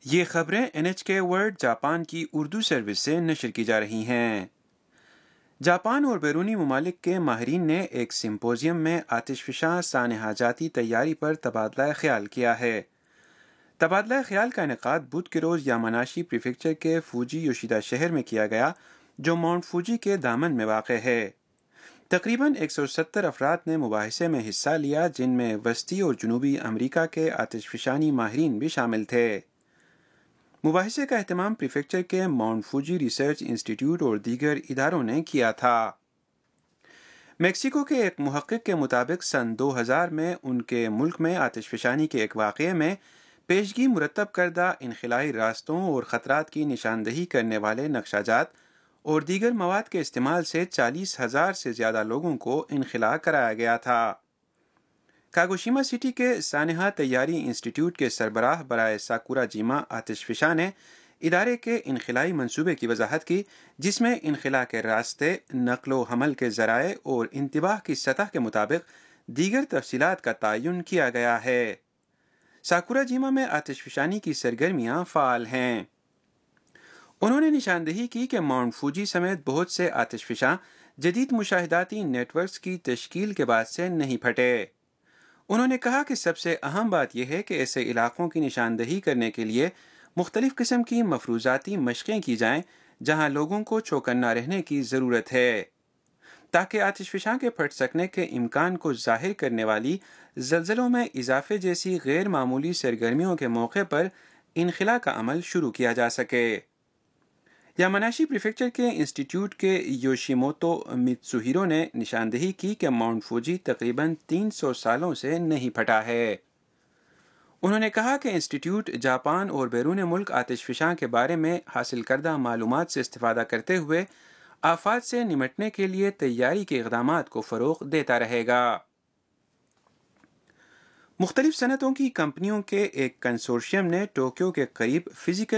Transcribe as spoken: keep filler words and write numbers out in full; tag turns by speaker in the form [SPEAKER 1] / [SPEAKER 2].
[SPEAKER 1] یہ خبریں N H کے ورلڈ جاپان کی اردو سروس سے نشر کی جا رہی ہیں۔ جاپان اور بیرونی ممالک کے ماہرین نے ایک سمپوزیم میں آتش فشاں سانحہ جاتی تیاری پر تبادلہ خیال کیا ہے۔ تبادلہ خیال کا انعقاد بدھ کے روز یاماناشی پریفیکچر کے فوجی یوشیدا شہر میں کیا گیا، جو ماؤنٹ فوجی کے دامن میں واقع ہے۔ تقریباً ایک سو ستر افراد نے مباحثے میں حصہ لیا، جن میں وسطی اور جنوبی امریکہ کے آتش فشانی ماہرین بھی شامل تھے۔ مباحثے کا اہتمام پریفیکچر کے ماؤنٹ فوجی ریسرچ انسٹی ٹیوٹ اور دیگر اداروں نے کیا تھا۔ میکسیکو کے ایک محقق کے مطابق سن دو ہزار میں ان کے ملک میں آتش فشانی کے ایک واقعے میں پیشگی مرتب کردہ انخلائی راستوں اور خطرات کی نشاندہی کرنے والے نقشہ جات اور دیگر مواد کے استعمال سے چالیس ہزار سے زیادہ لوگوں کو انخلا کرایا گیا تھا۔ کاگوشیما سٹی کے سانحہ تیاری انسٹی ٹیوٹ کے سربراہ برائے ساکورا جیما آتش فشاں نے ادارے کے انخلائی منصوبے کی وضاحت کی، جس میں انخلا کے راستے، نقل و حمل کے ذرائع اور انتباہ کی سطح کے مطابق دیگر تفصیلات کا تعین کیا گیا ہے۔ ساکورا جیما میں آتش فشانی کی سرگرمیاں فعال ہیں۔ انہوں نے نشاندہی کی کہ ماؤنٹ فوجی سمیت بہت سے آتش فشاں جدید مشاہداتی نیٹ ورکس کی تشکیل کے بعد سے نہیں پھٹے۔ انہوں نے کہا کہ سب سے اہم بات یہ ہے کہ ایسے علاقوں کی نشاندہی کرنے کے لیے مختلف قسم کی مفروضاتی مشقیں کی جائیں جہاں لوگوں کو چوکنا رہنے کی ضرورت ہے، تاکہ آتش فشاں کے پھٹ سکنے کے امکان کو ظاہر کرنے والی زلزلوں میں اضافے جیسی غیر معمولی سرگرمیوں کے موقع پر انخلا کا عمل شروع کیا جا سکے۔ یاماناشی پریفیکچر کے انسٹی ٹیوٹ کے یوشیموتو میتسوہیرو نے نشاندہی کی کہ ماؤنٹ فوجی تقریباً تین سو سالوں سے نہیں پھٹا ہے۔ انہوں نے کہا کہ انسٹی ٹیوٹ جاپان اور بیرون ملک آتش فشاں کے بارے میں حاصل کردہ معلومات سے استفادہ کرتے ہوئے آفات سے نمٹنے کے لیے تیاری کے اقدامات کو فروغ دیتا رہے گا۔ مختلف صنعتوں کی کمپنیوں کے ایک کنسورشیم نے ٹوکیو کے قریب فزیکل